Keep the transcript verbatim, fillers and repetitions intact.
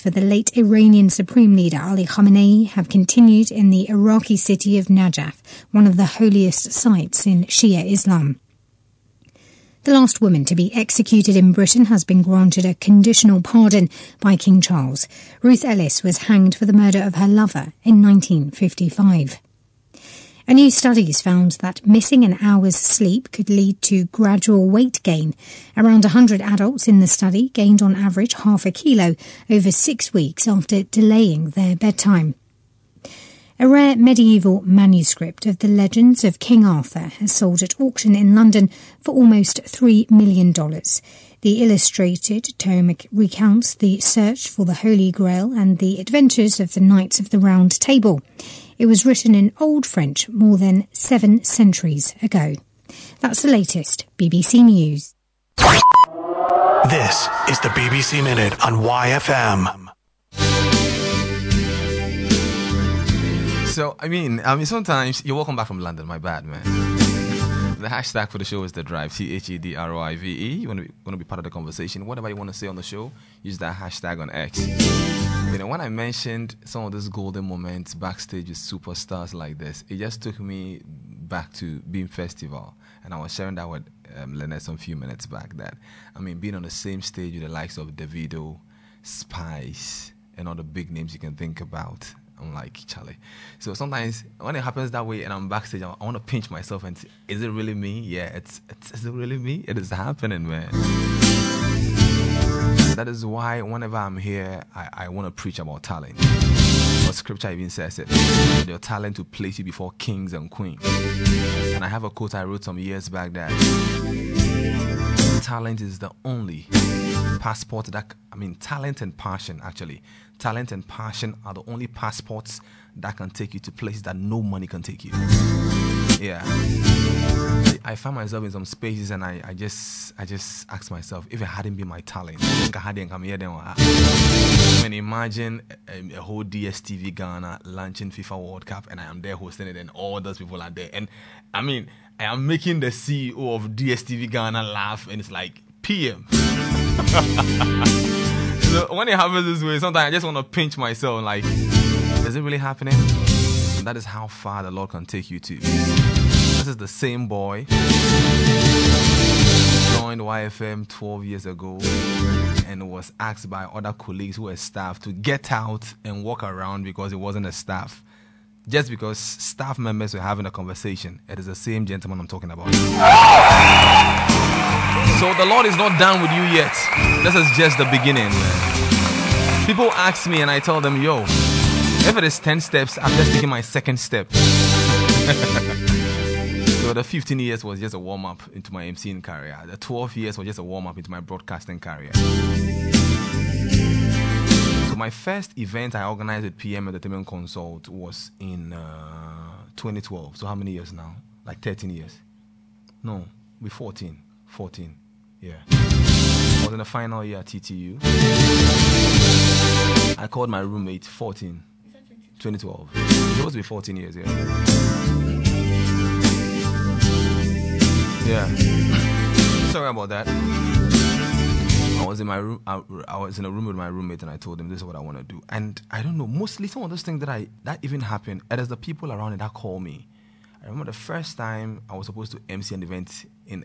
for the late Iranian Supreme Leader Ali Khamenei have continued in the Iraqi city of Najaf, one of the holiest sites in Shia Islam. The last woman to be executed in Britain has been granted a conditional pardon by King Charles. Ruth Ellis was hanged for the murder of her lover in nineteen fifty-five. A new study has found that missing an hour's sleep could lead to gradual weight gain. Around one hundred adults in the study gained on average half a kilo over six weeks after delaying their bedtime. A rare medieval manuscript of the legends of King Arthur has sold at auction in London for almost three million dollars. The illustrated tome recounts the search for the Holy Grail and the adventures of the Knights of the Round Table. It was written in Old French more than seven centuries ago. That's the latest B B C News. This is the B B C Minute on Y F M. So, I mean, I mean, sometimes you're welcome back from London. My bad, man. The hashtag for the show is The Drive, T H E D R O I V E. You want to be, want to be part of the conversation. Whatever you want to say on the show, use that hashtag on X. You know, when I mentioned some of those golden moments backstage with superstars like this, it just took me back to Beam Festival. And I was sharing that with um, Lynette some few minutes back. That, I mean, being on the same stage with the likes of Davido, Spice, and all the big names you can think about. I'm like, Charlie. So sometimes when it happens that way and I'm backstage, I want to pinch myself and say, is it really me? Yeah, it's, it's is it really me? It is happening, man. That is why whenever I'm here, I, I want to preach about talent. But scripture even says it. Your talent to place you before kings and queens. And I have a quote I wrote some years back that talent is the only passport that, I mean, talent and passion actually. Talent and passion are the only passports that can take you to places that no money can take you. Yeah. I find myself in some spaces and I, I just I just ask myself, if it hadn't been my talent, I think I hadn't come here then. I mean, imagine a, a whole D S T V Ghana launching FIFA World Cup and I am there hosting it and all those people are there. And I mean, I am making the C E O of D S T V Ghana laugh and it's like, P M. So when it happens this way, sometimes I just want to pinch myself like, is it really happening? And that is how far the Lord can take you to. This is the same boy joined Y F M twelve years ago and was asked by other colleagues who were staff to get out and walk around because it wasn't a staff. Just because staff members were having a conversation. It is the same gentleman I'm talking about. So the Lord is not done with you yet. This is just the beginning, man. People ask me and I tell them, yo, if it is ten steps, I'm just taking my second step. So the fifteen years was just a warm-up into my emceeing career. The twelve years was just a warm-up into my broadcasting career. So my first event I organized with P M Entertainment Consult was in uh, twenty twelve. So how many years now? Like thirteen years. No, we fourteen. fourteen. Yeah. I was in the final year at T T U. I called my roommate fourteen. twenty twelve. It was to be fourteen years, yeah. Yeah. Sorry about that. I was in my room. I, I was in a room with my roommate, and I told him this is what I want to do. And I don't know. Mostly some of those things that I that even happened. It is the people around it that call me. I remember the first time I was supposed to M C an event